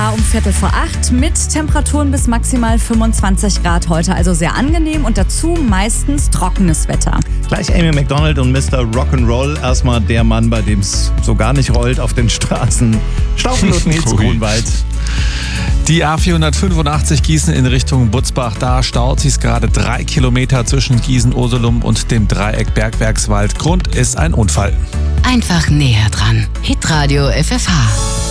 war um 7:45 mit Temperaturen bis maximal 25 Grad heute. Also sehr angenehm und dazu meistens trockenes Wetter. Gleich Amy Macdonald und Mr. Rock'n'Roll. Erstmal der Mann, bei dem es so gar nicht rollt auf den Straßen. Staubpilot Nils Grunwald. Die A485 Gießen in Richtung Butzbach, da staut sich gerade 3 Kilometer zwischen Gießen-Ursulum und dem Dreieck Bergwerkswald. Grund ist ein Unfall. Einfach näher dran. Hitradio FFH.